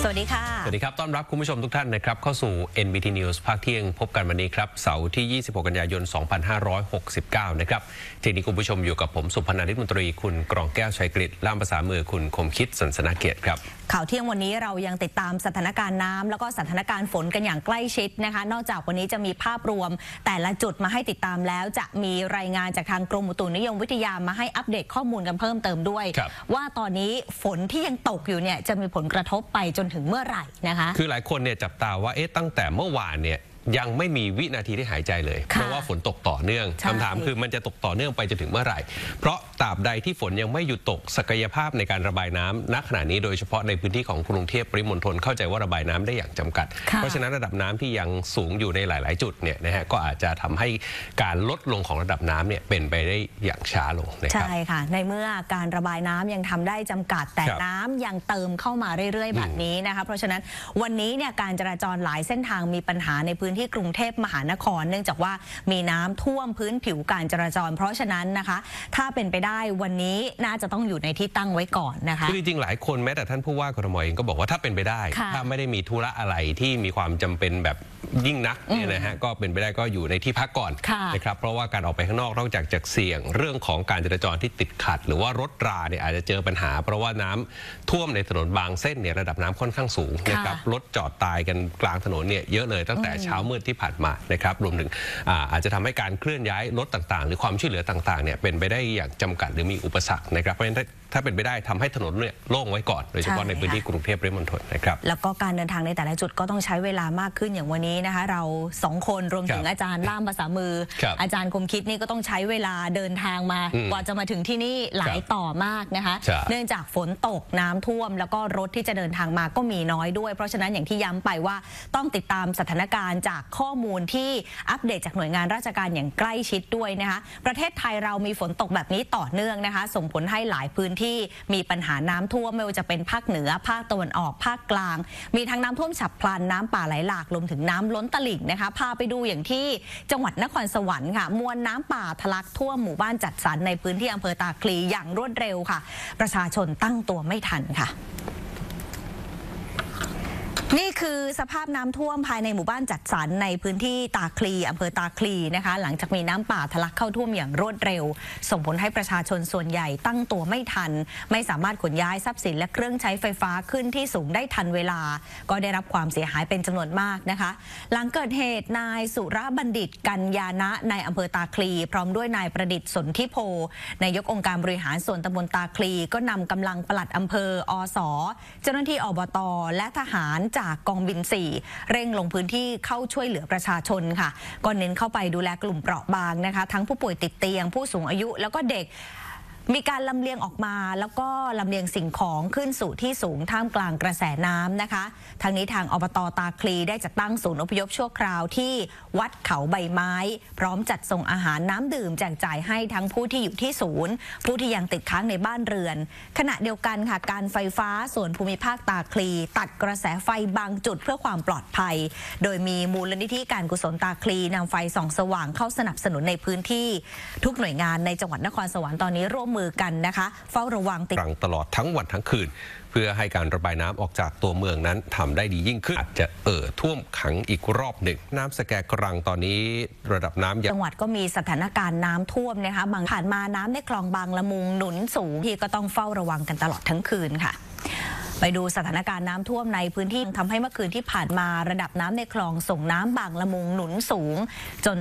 วัสดีค่ะสวัสดีครับต้อนรับคุณผู้ชมทุกท่านนะครับเข้าสู่ NBT News ภาคเที่ยงพบกันวันนี้ครับเสาร์ที่ 26 กันยายน 2569 นะครับทีนี้คุณผู้ชมอยู่กับผมสุพนันท์ ฤทธิ์มนตรีคุณกรองแก้วชัยกฤษล่ามภาษามือคุณคมคิดสันสนาเกียรติครับข่าวเที่ยงวันนี้เรายังติดตามสถานการณ์น้ำแล้วก็สถานการณ์ฝนกันอย่างใกล้ชิดนะคะนอกจากวันนี้จะมีภาพรวมแต่ละจุดมาให้ติดตามแล้วจะมีรายงานจากทางกรมอุตุนิยมวิทยามาให้อัปเดตข้อมูลกันเพิ่มเติมด้วยว่าตอนนี้ฝนที่ยังตกอยู่เนี่ยจะมีผลกระทบไปจนถึงเมื่อไหร่นะคะคือหลายคนเนี่ยจับตาว่าตั้งแต่เมื่อวานเนี่ยยังไม่มีวินาทีที่หายใจเลยเพราะว่าฝนตกต่อเนื่องคำถามคือมันจะตกต่อเนื่องไปจนถึงเมื่อไหร่เพราะตราบใดที่ฝนยังไม่หยุดตกศักยภาพในการระบายน้ำณขณะนี้โดยเฉพาะในพื้นที่ของกรุงเทพปริมณฑลเข้าใจว่าระบายน้ำได้อย่างจำกัดเพราะฉะนั้นระดับน้ำที่ยังสูงอยู่ในหลายๆจุดเนี่ยนะฮะก็อาจจะทำให้การลดลงของระดับน้ำเนี่ยเป็นไปได้อย่างช้าลงนะครับใช่ค่ะในเมื่อการระบายน้ำยังทำได้จำกัดแต่น้ำยังเติมเข้ามาเรื่อยๆแบบนี้นะคะเพราะฉะนั้นวันนี้เนี่ยการจราจรหลายเส้นทางมีปัญหาในพื้นที่กรุงเทพมหานครเนื่องจากว่ามีน้ำท่วมพื้นผิวการจราจรเพราะฉะนั้นนะคะถ้าเป็นไปได้วันนี้น่าจะต้องอยู่ในที่ตั้งไว้ก่อนนะคะคือจริงๆหลายคนแม้แต่ท่านผู้ว่ากทมเองก็บอกว่าถ้าเป็นไปได้ถ้าไม่ได้มีธุระอะไรที่มีความจำเป็นแบบยิ่งนักเนี่ยนะฮะก็เป็นไปได้ก็อยู่ในที่พักก่อนนะครับเพราะว่าการออกไปข้างนอกนอกจากเสี่ยงเรื่องของการจราจรที่ติดขัดหรือว่ารถราเนี่ยอาจจะเจอปัญหาเพราะว่าน้ำท่วมในถนนบางเส้นเนี่ยระดับน้ำค่อนข้างสูงนะครับรถจอดตายกันกลางถนนเนี่ยเยอะเลยตั้งแต่เช้ามืดที่ผ่านมานะครับรวมถึงอาจจะทำให้การเคลื่อนย้ายรถต่างๆหรือความช่วยเหลือต่างๆเนี่ยเป็นไปได้อย่างจำกัดหรือมีอุปสรรคนะครับเพราะฉะนั้นถ้าเป็นไปได้ทำให้ถนนเนี่ยโล่งไว้ก่อนโดยเฉพาะในพื้นที่กรุงเทพปริมณฑลนะครับแล้วก็การเดินทางในแต่ละจุดก็ต้องใช้เวลามากขึ้นอย่างวันนี้นะคะเรา2คนรวมถึงอาจารย์ล่ามภาษามืออาจารย์คมคิดนี่ก็ต้องใช้เวลาเดินทางมากว่าจะมาถึงที่นี่หลายต่อมากนะคะเนื่องจากฝนตกน้ำท่วมแล้วก็รถที่จะเดินทางมาก็มีน้อยด้วยเพราะฉะนั้นอย่างที่ย้ำไปว่าต้องติดตามสถานการณ์จากข้อมูลที่อัปเดตจากหน่วยงานราชการอย่างใกล้ชิดด้วยนะคะประเทศไทยเรามีฝนตกแบบนี้ต่อเนื่องนะคะส่งผลให้หลายพื้นที่มีปัญหาน้ำท่วมไม่ว่าจะเป็นภาคเหนือภาคตะวันออกภาคกลางมีทั้งน้ำท่วมฉับพลันน้ำป่าไหลหลากรวมถึงน้ำล้นตลิ่งนะคะพาไปดูอย่างที่จังหวัดนครสวรรค์ค่ะมวลน้ำป่าทะลักท่วมหมู่บ้านจัดสรรในพื้นที่อำเภอตาคลีอย่างรวดเร็วค่ะประชาชนตั้งตัวไม่ทันค่ะนี่คือสภาพน้ำท่วมภายในหมู่บ้านจัดสรรในพื้นที่ตาคลีอำเภอตาคลีนะคะหลังจากมีน้ำป่าทะลักเข้าท่วมอย่างรวดเร็วส่งผลให้ประชาชนส่วนใหญ่ตั้งตัวไม่ทันไม่สามารถขนย้ายทรัพย์สินและเครื่องใช้ไฟฟ้าขึ้นที่สูงได้ทันเวลาก็ได้รับความเสียหายเป็นจำนวนมากนะคะหลังเกิดเหตุนายสุรบัณฑิตกัญญานะในอำเภอตาคลีพร้อมด้วยนายประดิษฐ์สนธิโพนายกองค์การบริหารส่วนตำบลตาคลีก็นำกำลังปลัดอำเภออสเจ้าหน้าที่อบตและทหารจากกองบิน4เร่งลงพื้นที่เข้าช่วยเหลือประชาชนค่ะก็เน้นเข้าไปดูแลกลุ่มเปราะบางนะคะทั้งผู้ป่วยติดเตียงผู้สูงอายุแล้วก็เด็กมีการลำเลียงออกมาแล้วก็ลำเลียงสิ่งของขึ้นสู่ที่สูงท่ามกลางกระแสน้ำนะคะทางนี้ทางอบต.ตาคลีได้จัดตั้งศูนย์อพยพชั่วคราวที่วัดเขาใบไม้พร้อมจัดส่งอาหารน้ำดื่มแจกจ่ายให้ทั้งผู้ที่อยู่ที่ศูนย์ผู้ที่ยังติดค้างในบ้านเรือนขณะเดียวกันค่ะการไฟฟ้าส่วนภูมิภาคตาคลีตัดกระแสไฟบางจุดเพื่อความปลอดภัยโดยมีมูลนิธิการกุศลตาคลีนำไฟส่องสว่างเข้าสนับสนุนในพื้นที่ทุกหน่วยงานในจังหวัดนครสวรรค์ตอนนี้ร่วมมือกันนะคะเฝ้าระวังตลอดทั้งวันทั้งคืนเพื่อให้การระบายน้ำออกจากตัวเมืองนั้นทำได้ดียิ่งขึ้นอาจจะท่วมขังอีกรอบหนึ่งน้ำสแกกรังตอนนี้ระดับน้ำจังหวัดก็มีสถานการณ์น้ำท่วมนะคะบางผ่านมาน้ำในคลองบางละมุงหนุนสูงที่ก็ต้องเฝ้าระวังกันตลอดทั้งคืนค่ะไปดูสถานการณ์น้ำท่วมในพื้นที่ทำให้เมื่อคืนที่ผ่านมาระดับน้ำในคลองส่งน้ำบางละมุงหนุนสูงจน